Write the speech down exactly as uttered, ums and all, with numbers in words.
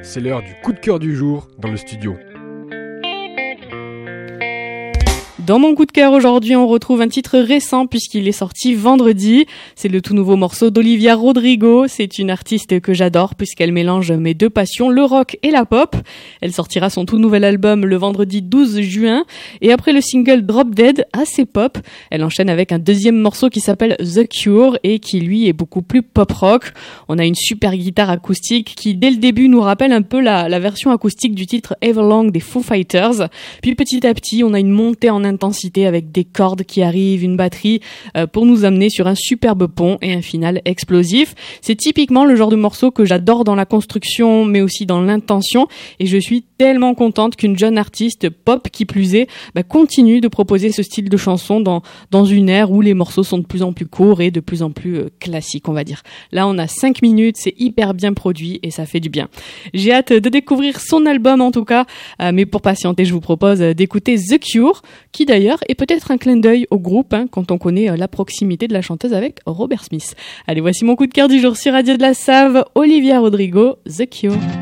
C'est l'heure du coup de cœur du jour dans le studio. Dans mon coup de cœur aujourd'hui, on retrouve un titre récent puisqu'il est sorti vendredi. C'est le tout nouveau morceau d'Olivia Rodrigo. C'est une artiste que j'adore puisqu'elle mélange mes deux passions, le rock et la pop. Elle sortira son tout nouvel album le vendredi douze juin. Et après le single Drop Dead, assez pop, elle enchaîne avec un deuxième morceau qui s'appelle The Cure et qui lui est beaucoup plus pop rock. On a une super guitare acoustique qui dès le début nous rappelle un peu la, la version acoustique du titre Everlong des Foo Fighters. Puis petit à petit, on a une montée en intensité avec des cordes qui arrivent, une batterie euh, pour nous amener sur un superbe pont et un final explosif. C'est typiquement le genre de morceau que j'adore dans la construction mais aussi dans l'intention et je suis tellement contente qu'une jeune artiste pop qui plus est bah, continue de proposer ce style de chanson dans, dans une ère où les morceaux sont de plus en plus courts et de plus en plus euh, classiques on va dire. Là on a cinq minutes, c'est hyper bien produit et ça fait du bien. J'ai hâte de découvrir son album en tout cas, euh, mais pour patienter je vous propose d'écouter The Cure qui d'ailleurs est peut-être un clin d'œil au groupe hein, quand on connaît la proximité de la chanteuse avec Robert Smith. Allez, voici mon coup de cœur du jour sur Radio de la Save, Olivia Rodrigo, The Cure.